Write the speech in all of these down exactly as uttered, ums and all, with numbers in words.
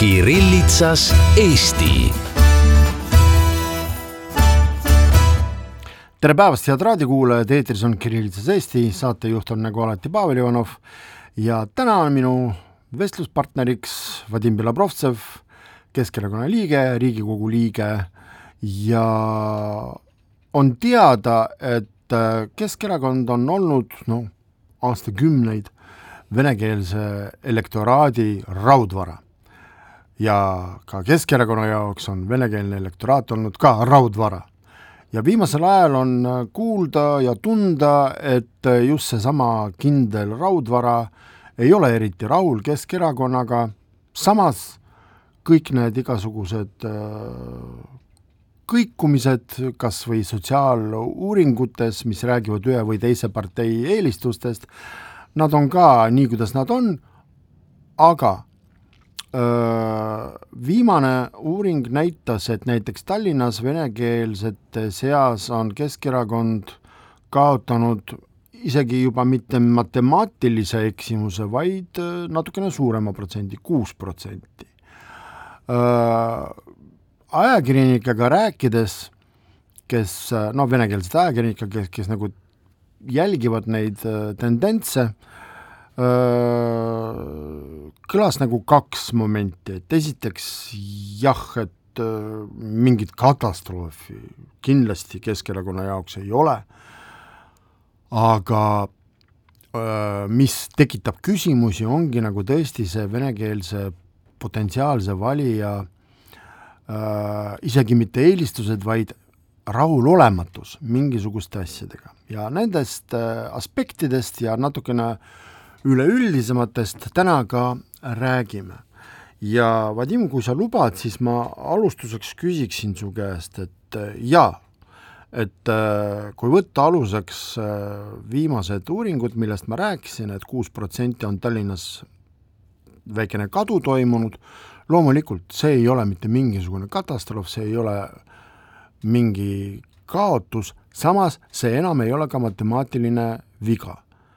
Kirillitsas Eesti. Tere päevast, head raadiokuulajad, eetris on Kirillitsas Eesti, saatejuht on nagu alati Pavel Ivanov ja täna on minu vestluspartneriks Vadim Belobrovtsev, Keskerakonna liige, Riigikogu liige ja on teada, et Keskerakond on olnud no, aastakümneid venekeelse elektoraadi raudvara. Ja ka Keskerakonna jaoks on venekeelne elektoraat olnud ka raudvara. Ja viimasel ajal on kuulda ja tunda, et just see sama kindel raudvara ei ole eriti rahul Keskerakonnaga. Samas kõik need igasugused kõikumised, kas või sotsiaaluuringutes, mis räägivad ühe või teise partei eelistustest, nad on ka nii, kuidas nad on, aga viimane uuring näitas, et näiteks Tallinnas venekeelsete seas on Keskerakond kaotanud isegi juba mitte matemaatilise eksimuse, vaid natukene suurema protsendi, kuus protsenti. Ajakirjanikega rääkides, kes, no venekeelsed ajakirjanikega, kes, kes nagu jälgivad neid tendentse, kõlas nagu kaks momenti, et esiteks jah, et mingit katastroofi kindlasti Keskerakonna jaoks ei ole, aga mis tekitab küsimusi, ongi nagu tõesti see venekeelse potentsiaalse valija isegi mitte eelistused, vaid rahulolematus mingisuguste asjadega. Ja nendest aspektidest ja natukene üleüldisematest täna ka räägime. Ja Vadim, kui sa lubad, siis ma alustuseks küsiksin su käest, et jaa, et kui võtta aluseks viimased uuringud, millest ma rääkisin, et kuus protsenti on Tallinnas väikene kadu toimunud, loomulikult see ei ole mitte mingisugune katastroof, see ei ole mingi kaotus, samas see enam ei ole ka matemaatiline viga.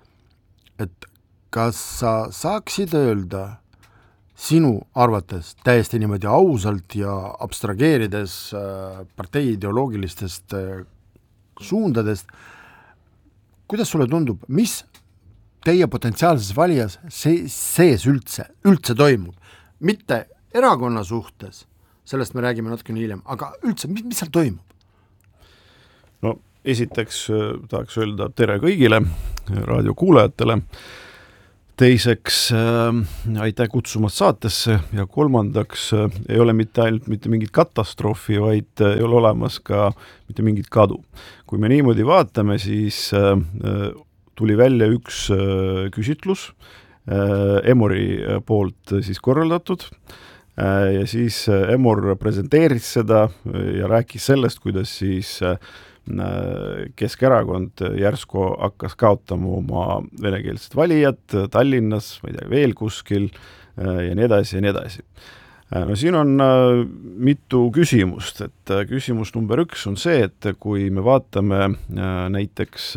Et kas sa saaksid öelda sinu arvates täiesti niimoodi ausalt ja abstrageerides partei ideoloogilistest suundadest, kuidas sulle tundub, mis teie potentsiaalses valijas sees üldse, üldse toimub? Mitte erakonna suhtes, sellest me räägime natukene hiljem, aga üldse, mis, mis seal toimub? No esiteks tahaks öelda tere kõigile raadiokuulajatele. Teiseks äh, aitäh kutsumast saatesse ja kolmandaks äh, ei ole mitte ainult mitte mingit katastroofi, vaid äh, ei ole olemas ka mitte mingit kadu. Kui me niimoodi vaatame, siis äh, tuli välja üks äh, küsitlus äh, Emori poolt siis korraldatud äh, ja siis äh, Emor presenteeris seda ja rääkis sellest, kuidas siis äh, Keskerakond järsku hakkas kaotama oma venekeelset valijat Tallinnas, ma ei tea, veel kuskil ja nii edasi ja nii edasi. No siin on mitu küsimust, et küsimus number üks on see, et kui me vaatame näiteks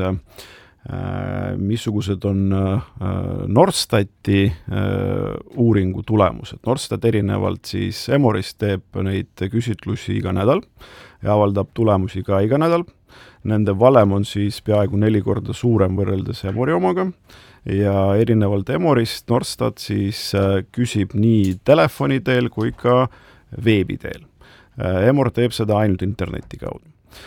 missugused on Norstati uuringu tulemused. Norstat erinevalt siis Emorist teeb neid küsitlusi iga nädal ja avaldab tulemusi ka iga nädal. Nende valem on siis peaaegu neli korda suurem võrreldes Emori omaga ja erinevalt Emorist Norstat siis küsib nii telefoni teel kui ka veebi teel. Emor teeb seda ainult interneti kaudu.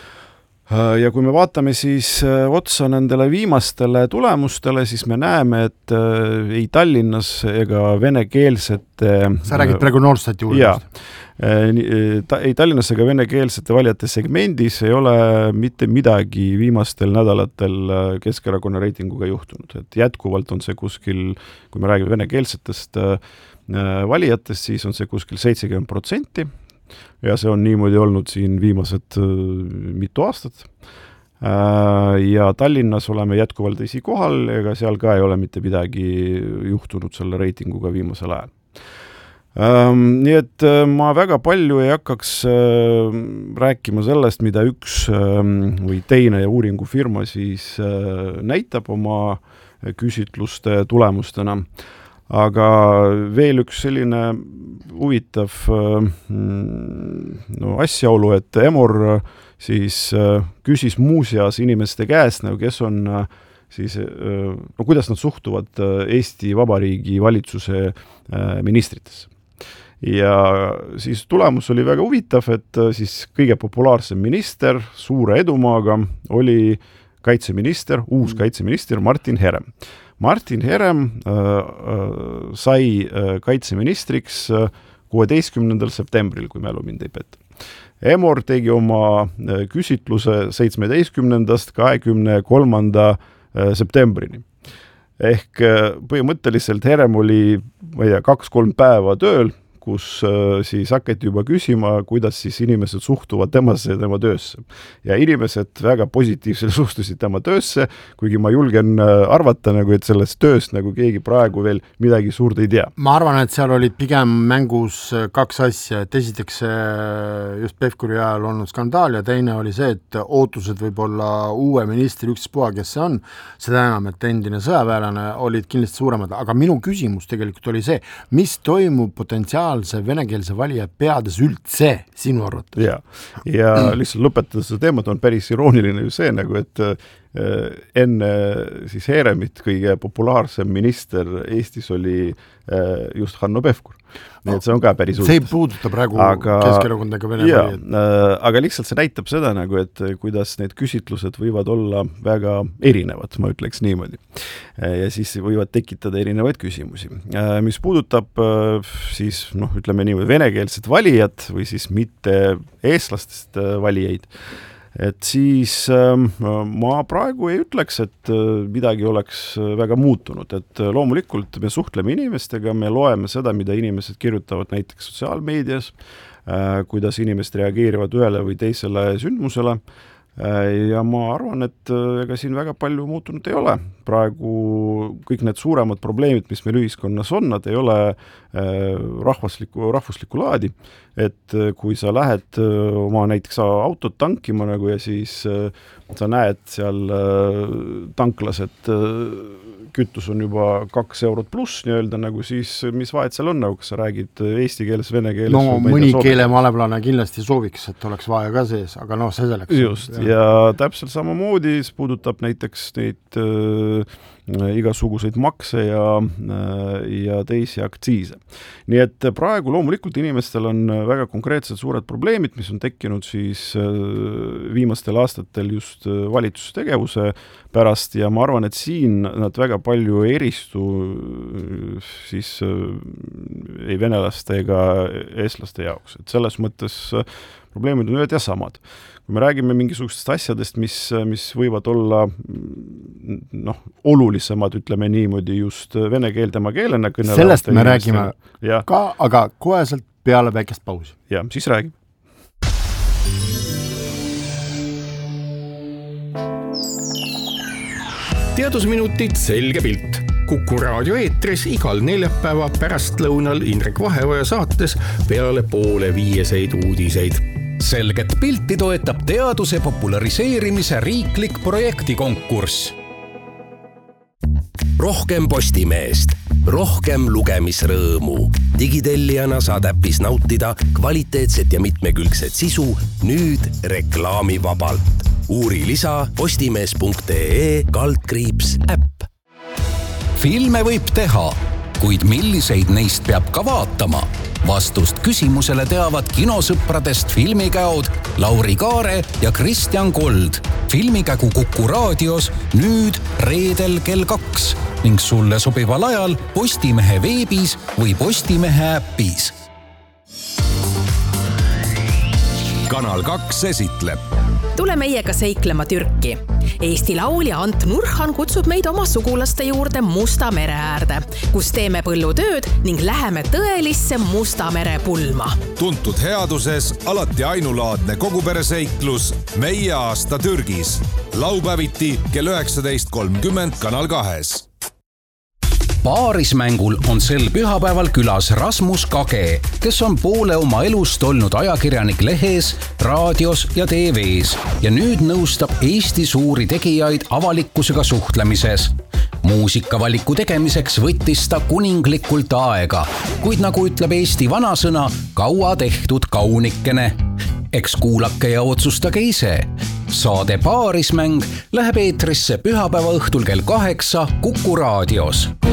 Ja kui me vaatame siis otsa nendele viimastele tulemustele, siis me näeme, et ei Tallinnas ega venekeelsete... Sa räägid praegu Norstati uurimust. Ei Tallinnas ega venekeelsete valijate segmendis ei ole mitte midagi viimastel nädalatel Keskerakonna reitinguga juhtunud. Et jätkuvalt on see kuskil, kui me räägime venekeelsetest valijatest, siis on see kuskil seitsekümmend protsenti. Ja see on niimoodi olnud siin viimased mitu aastat. Ja Tallinnas oleme jätkuvalt esikohal, ega seal ka ei ole mitte midagi juhtunud selle reitinguga viimasel ajal. Ähm, nii et äh, ma väga palju ei hakkaks äh, rääkima sellest, mida üks äh, või teine uuringufirma siis äh, näitab oma küsitluste tulemustena. aga veel üks selline huvitav no, asjaolu, et Emor siis küsis muuseas inimeste käest, nagu kes on siis, no kuidas nad suhtuvad Eesti Vabariigi valitsuse ministritesse. Ja siis tulemus oli väga huvitav, et siis kõige populaarsem minister suure edumaaga oli kaitseminister, uus kaitseminister Martin Herem. Martin Herem äh, äh, sai äh, kaitseministriks kuueteistkümnendal septembril, kui mälu mind ei peta. Emor tegi oma küsitluse seitsmeteistkümnendast kahekümne kolmanda septembrini. Ehk põhimõtteliselt Herem oli, ma ei tea, kaks-kolm päeva tööl, kus siis hakati juba küsima, kuidas siis inimesed suhtuvad temasse ja tema töösse. Ja inimesed väga positiivselt suhtusid tema töösse, kuigi ma julgen arvata, nagu, et sellest tööst nagu keegi praegu veel midagi suurt ei tea. Ma arvan, et seal olid pigem mängus kaks asja, et esiteks just Pevkuri ajal olnud skandaal ja teine oli see, et ootused võib-olla uue ministri ükspuha, kes see on, seda enam, et endine sõjaväelane olid kindlasti suuremad, aga minu küsimus tegelikult oli see, mis toimub potentsiaalselt see venekeelse valija peades üldse sinu arvates? Ja, ja lihtsalt lõpetades seda teemat on päris irooniline ju see, nagu, et enne siis Heremit kõige populaarsem minister Eestis oli just Hanno Pevkur. Nii et see on ka päris see ei puuduta praegu aga, Keskerakondega Vene ja, valijad. Aga lihtsalt see näitab seda, nagu, et kuidas need küsitlused võivad olla väga erinevad, ma ütleks niimoodi. Ja siis võivad tekitada erinevaid küsimusi. Mis puudutab siis, noh, ütleme niimoodi, venekeelset valijat või siis mitte eestlastest valijaid, et siis äh, ma praegu ei ütleks, et äh, midagi oleks väga muutunud, et loomulikult me suhtleme inimestega, me loeme seda, mida inimesed kirjutavad näiteks sotsiaalmeedias, äh, kuidas inimesed reageerivad ühele või teisele sündmusele äh, ja ma arvan, et äh, ega siin väga palju muutunud ei ole. Praegu kõik need suuremad probleemid, mis meil ühiskonnas on, nad ei ole äh, rahvusliku, rahvusliku laadi, et äh, kui sa lähed äh, oma näiteks autot tankima nagu ja siis äh, sa näed seal äh, tanklas, et äh, kütus on juba kaks eurot pluss nii-öelda, nagu siis mis vahet seal on, nagu kas sa räägid eesti keeles, vene keeles? No mõni keele maleplane kindlasti sooviks, et oleks vaja ka sees, aga noh, see selleks. Just, ja, ja täpselt samamoodi puudutab näiteks neid äh, igasuguseid makse ja, ja teisi aktsiise. Nii et praegu loomulikult inimestel on väga konkreetsed suured probleemid, mis on tekkinud siis viimastel aastatel just valitsustegevuse pärast ja ma arvan, et siin nad väga palju ei eristu siis ei venelaste ega eestlaste jaoks. Et selles mõttes probleemid on ühed ja samad. Kui me räägime mingisugustest asjadest, mis, mis võivad olla noh, olulisemad, ütleme niimoodi just vene keel tema keelena kõnelevate sellest me räägime ja. Ka, aga koheselt peale väikest pausi. Ja, siis räägime. Teadusminutid selge pilt. Kuku raadio eetris igal neljapäeva pärast lõunal Indrek Vaheoja saates peale poole viieseid uudiseid. Selget pilti toetab teaduse populariseerimise riiklik projektikonkurss. Rohkem Postimeest, rohkem lugemisrõõmu. Digitellijana saad äpis nautida kvaliteetset ja mitmekülgset sisu nüüd reklaamivabalt. Uuri lisa postimees punkt ee kaldkriips äpp. Filme võib teha, kuid milliseid neist peab ka vaatama? Vastust küsimusele teavad kinosõpradest filmikäod Lauri Kaare ja Kristjan Kold. Filmikägu Kuku raadios nüüd reedel kell kaks ning sulle sobival ajal Postimehe veebis või Postimehe äppis. Kanal kaks esitleb. Tule meiega seiklema Türki. Eesti laulja Ant Nurhan kutsub meid oma sugulaste juurde Musta mere äärde, kus teeme põllutööd ning läheme tõelisse Musta mere pulma. Tuntud headuses alati ainulaadne kogupereseiklus Meie aasta Türgis. Laupäeviti kell üheksateist kolmkümmend Kanal kahes. Paarismängul on sel pühapäeval külas Rasmus Kage, kes on poole oma elust olnud ajakirjanik lehes, raadios ja T V's ja nüüd nõustab Eesti suuri tegijaid avalikkusega suhtlemises. Muusikavaliku tegemiseks võttis ta kuninglikult aega, kuid nagu ütleb Eesti vanasõna, kaua tehtud kaunikene. Eks kuulake ja otsustage ise. Saade Paarismäng läheb eetrisse pühapäeva õhtul kell kaheksa Kuku raadios.